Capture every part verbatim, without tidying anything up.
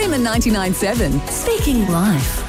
on the ninety-nine seven, Speaking Life.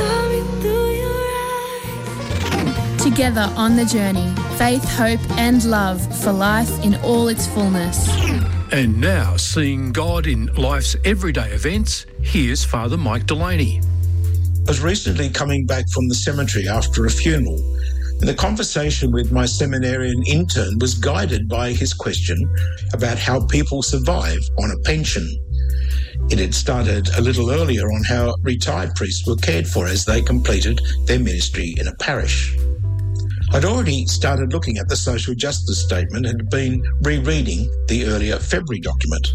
Together on the journey, faith, hope and love for life in all its fullness. And now, seeing God in life's everyday events, here's Father Mike Delaney. I was recently coming back from the cemetery after a funeral, and the conversation with my seminarian intern was guided by his question about how people survive on a pension. It had started a little earlier on how retired priests were cared for as they completed their ministry in a parish. I'd already started looking at the social justice statement and had been rereading the earlier February document.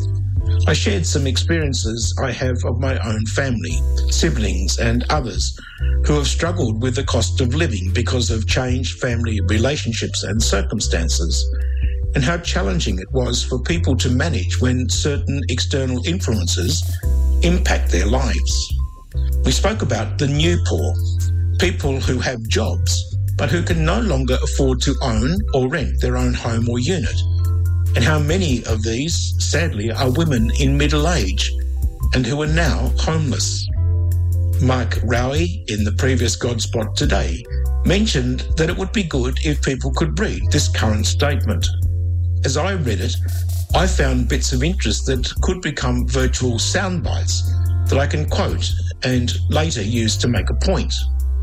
I shared some experiences I have of my own family, siblings and others who have struggled with the cost of living because of changed family relationships and circumstances, and how challenging it was for people to manage when certain external influences impact their lives. We spoke about the new poor, people who have jobs but who can no longer afford to own or rent their own home or unit, and how many of these, sadly, are women in middle age and who are now homeless. Mike Rowie, in the previous God Spot Today, mentioned that it would be good if people could read this current statement. As I read it, I found bits of interest that could become virtual sound bites that I can quote and later use to make a point.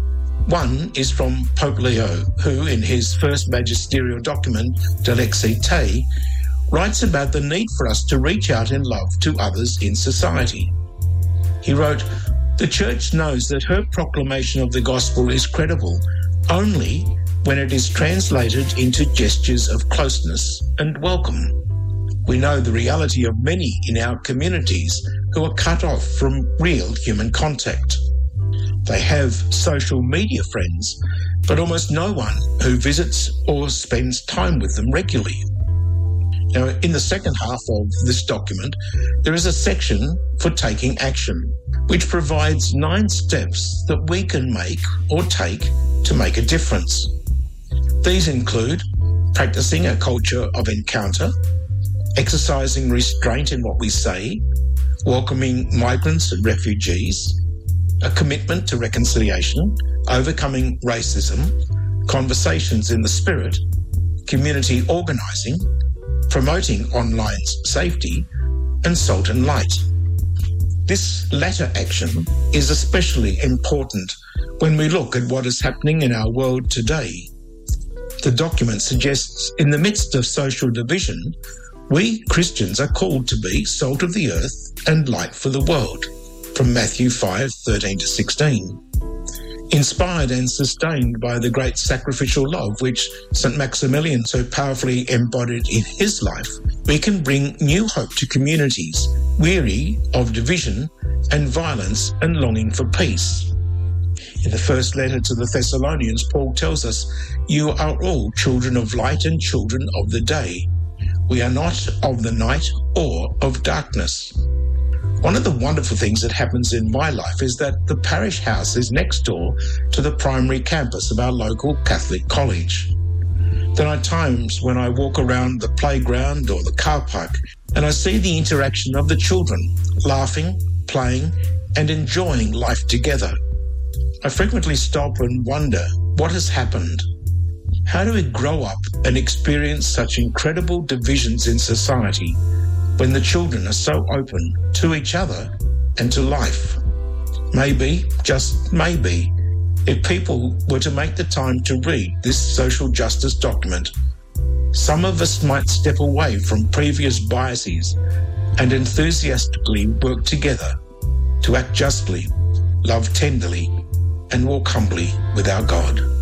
One is from Pope Leo, who, in his first magisterial document, De Lexite, writes about the need for us to reach out in love to others in society. He wrote, "The Church knows that her proclamation of the gospel is credible only when it is translated into gestures of closeness and welcome. We know the reality of many in our communities who are cut off from real human contact. They have social media friends, but almost no one who visits or spends time with them regularly." Now, in the second half of this document, there is a section for taking action, which provides nine steps that we can make or take to make a difference. These include practicing a culture of encounter, exercising restraint in what we say, welcoming migrants and refugees, a commitment to reconciliation, overcoming racism, conversations in the spirit, community organising, promoting online safety, and salt and light. This latter action is especially important when we look at what is happening in our world today. The document suggests in the midst of social division, we Christians are called to be salt of the earth and light for the world, from Matthew five, thirteen to sixteen. Inspired and sustained by the great sacrificial love which Saint Maximilian so powerfully embodied in his life, we can bring new hope to communities weary of division and violence and longing for peace. In the first letter to the Thessalonians, Paul tells us, "You are all children of light and children of the day. We are not of the night or of darkness." One of the wonderful things that happens in my life is that the parish house is next door to the primary campus of our local Catholic college. There are times when I walk around the playground or the car park and I see the interaction of the children, laughing, playing, and enjoying life together. I frequently stop and wonder what has happened. How do we grow up and experience such incredible divisions in society when the children are so open to each other and to life? Maybe, just maybe, if people were to make the time to read this social justice document, some of us might step away from previous biases and enthusiastically work together to act justly, love tenderly, and walk humbly with our God.